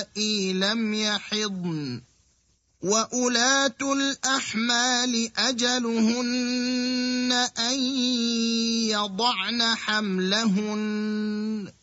لم يحضن وأولاة الأحمال أجلهن أن يضعن حملهن